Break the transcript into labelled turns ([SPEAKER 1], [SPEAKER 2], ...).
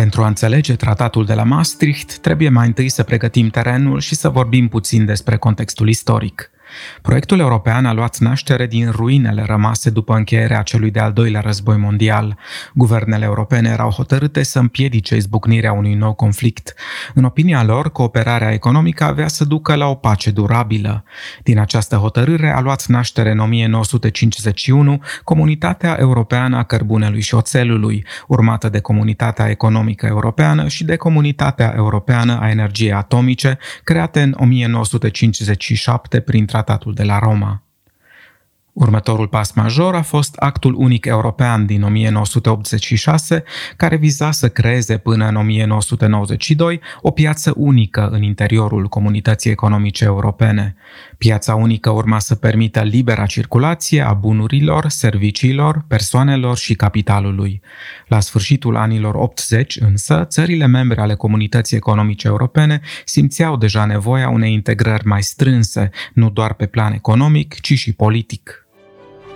[SPEAKER 1] Pentru a înțelege tratatul de la Maastricht, trebuie mai întâi să pregătim terenul și să vorbim puțin despre contextul istoric. Proiectul european a luat naștere din ruinele rămase după încheierea celui de-al doilea război mondial. Guvernele europene erau hotărâte să împiedice izbucnirea unui nou conflict. În opinia lor, cooperarea economică avea să ducă la o pace durabilă. Din această hotărâre a luat naștere în 1951 Comunitatea Europeană a Cărbunelui și Oțelului, urmată de Comunitatea Economică Europeană și de Comunitatea Europeană a Energiei Atomice, create în 1957 prin Tratatul de la Roma. Următorul pas major a fost Actul Unic European din 1986, care viza să creeze până în 1992 o piață unică în interiorul Comunității Economice Europene. Piața unică urma să permită libera circulație a bunurilor, serviciilor, persoanelor și capitalului. La sfârșitul anilor 80, însă, țările membre ale Comunității Economice Europene simțeau deja nevoia unei integrări mai strânse, nu doar pe plan economic, ci și politic.